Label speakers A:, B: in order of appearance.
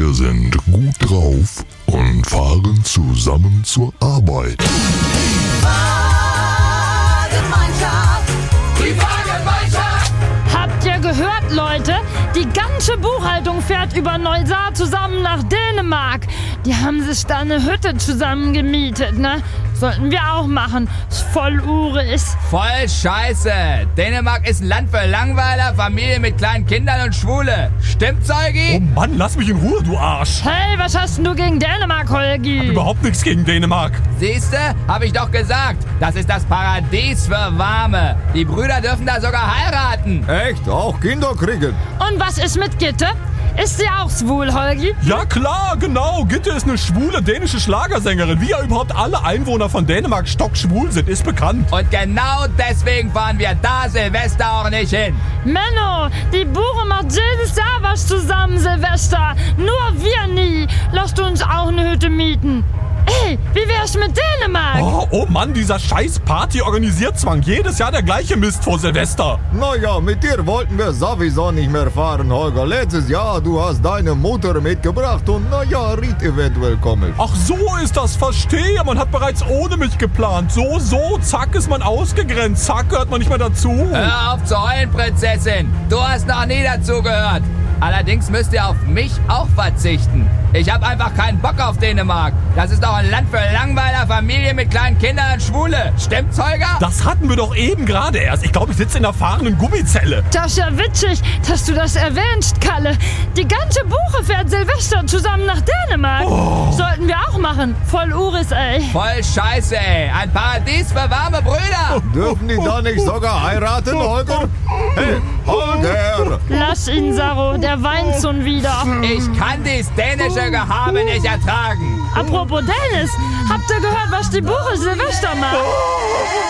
A: Wir sind gut drauf und fahren zusammen zur Arbeit.
B: Die Fahrgemeinschaft!
C: Habt ihr gehört, Leute? Die ganze Buchhaltung fährt über Neusaar zusammen nach Dänemark. Die haben sich da eine Hütte zusammen gemietet, ne? Sollten wir auch machen. Ist voll Uris.
D: Voll scheiße. Dänemark ist ein Land für Langweiler, Familien mit kleinen Kindern und Schwule. Stimmt's, Holgi?
E: Oh Mann, lass mich in Ruhe, du Arsch.
C: Hey, was hast denn du gegen Dänemark, Holgi?
E: Überhaupt nichts gegen Dänemark.
D: Siehste, hab ich doch gesagt. Das ist das Paradies für Warme. Die Brüder dürfen da sogar heiraten.
F: Echt? Auch Kinder kriegen?
C: Und was ist mit Gitte? Ist sie auch schwul, Holgi?
E: Ja klar, genau. Gitte ist eine schwule dänische Schlagersängerin. Wie ja überhaupt alle Einwohner von Dänemark stockschwul sind, ist bekannt.
D: Und genau deswegen fahren wir da Silvester auch nicht hin.
C: Menno, die Buche macht jedes Jahr was zusammen, Silvester. Nur wir nie. Lasst uns auch eine Hütte mieten. Ey, wie wär's mit Dänemark?
E: Oh Mann, dieser scheiß Party-Organisierzwang. Jedes Jahr der gleiche Mist vor Silvester.
F: Naja, mit dir wollten wir sowieso nicht mehr fahren, Holger. Letztes Jahr, du hast deine Mutter mitgebracht und naja, Ried eventuell kommen.
E: Ach so ist das, verstehe. Man hat bereits ohne mich geplant. So, zack ist man ausgegrenzt. Zack gehört man nicht mehr dazu.
D: Hör auf zu heulen, Prinzessin. Du hast noch nie dazugehört. Allerdings müsst ihr auf mich auch verzichten. Ich hab einfach keinen Bock auf Dänemark. Das ist doch ein Land für Langweiler, Familien mit kleinen Kindern und Schwule. Stimmt's, Holger?
E: Das hatten wir doch eben gerade erst. Ich glaube, ich sitze in einer fahrenden Gummizelle.
C: Das ist ja witzig, dass du das erwähnst, Kalle. Die ganze Buche fährt Silvester zusammen nach Dänemark. Sollten wir auch machen. Voll Uris, ey.
D: Voll scheiße, ey. Ein Paradies für warme Brüder.
F: Dürfen die da nicht sogar heiraten, Holger? Hey, Holger!
C: Lass ihn, Saro, der weint schon wieder.
D: Ich kann dies dänische Gehabe nicht ertragen.
C: Apropos Dennis, habt ihr gehört, was die Buche Silvester macht?